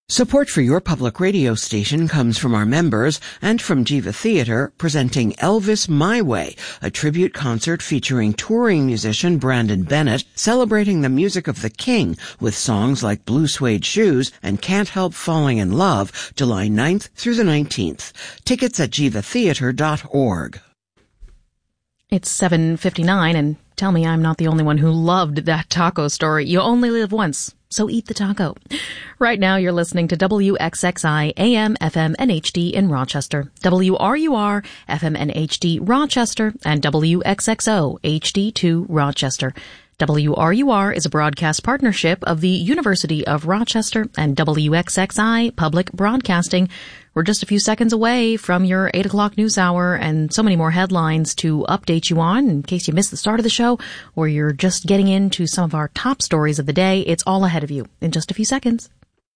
Support for your public radio station comes from our members and from Jiva Theater, presenting Elvis My Way, a tribute concert featuring touring musician Brandon Bennett, celebrating the music of the King with songs like Blue Suede Shoes and Can't Help Falling in Love, July 9th through the 19th. Tickets at jivatheater.org. It's 7:59, and tell me I'm not the only one who loved that taco story. You only live once, so eat the taco. Right now you're listening to WXXI AM, FM, and HD in Rochester, WRUR, FM and HD Rochester, and WXXO HD2 Rochester. WRUR is a broadcast partnership of the University of Rochester and WXXI Public Broadcasting. We're just a few seconds away from your 8 o'clock news hour and so many more headlines to update you on in case you missed the start of the show or you're just getting into some of our top stories of the day. It's all ahead of you in just a few seconds.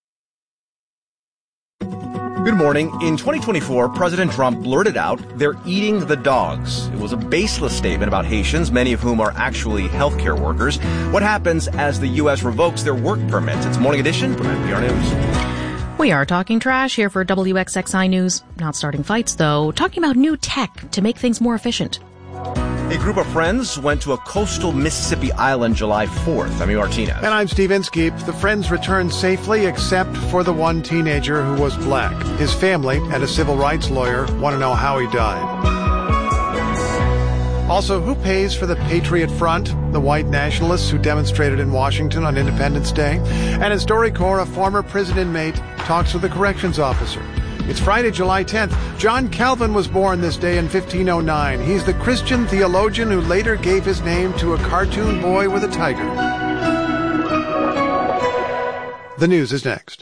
Good morning. In 2024, President Trump blurted out, "They're eating the dogs." It was a baseless statement about Haitians, many of whom are actually healthcare workers. What happens as the U.S. revokes their work permits? It's Morning Edition from NPR News. We are talking trash here for WXXI News. Not starting fights, though. Talking about new tech to make things more efficient. A group of friends went to a coastal Mississippi island July 4th. I'm Martinez. And I'm Steve Inskeep. The friends returned safely except for the one teenager who was black. His family and a civil rights lawyer want to know how he died. Also, who pays for the Patriot Front, the white nationalists who demonstrated in Washington on Independence Day? And in StoryCorps, a former prison inmate talks with a corrections officer. It's Friday, July 10th. John Calvin was born this day in 1509. He's the Christian theologian who later gave his name to a cartoon boy with a tiger. The news is next.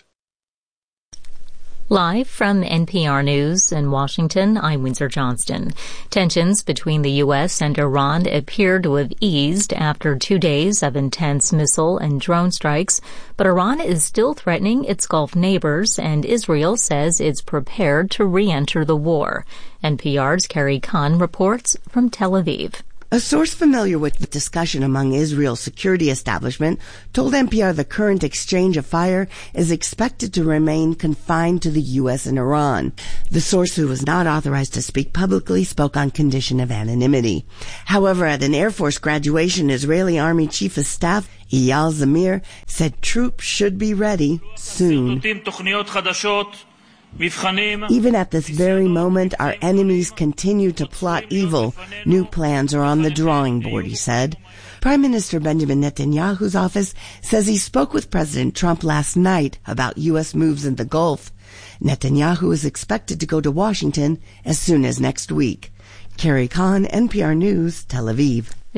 Live from NPR News in Washington, I'm Windsor Johnston. Tensions between the U.S. and Iran appear to have eased after 2 days of intense missile and drone strikes, but Iran is still threatening its Gulf neighbors, and Israel says it's prepared to re-enter the war. NPR's Carrie Kahn reports from Tel Aviv. A source familiar with the discussion among Israel's security establishment told NPR the current exchange of fire is expected to remain confined to the U.S. and Iran. The source, who was not authorized to speak publicly, spoke on condition of anonymity. However, at an Air Force graduation, Israeli Army Chief of Staff Eyal Zamir said troops should be ready soon. Even at this very moment, our enemies continue to plot evil. New plans are on the drawing board, he said. Prime Minister Benjamin Netanyahu's office says he spoke with President Trump last night about U.S. moves in the Gulf. Netanyahu is expected to go to Washington as soon as next week. Carrie Kahn, NPR News, Tel Aviv.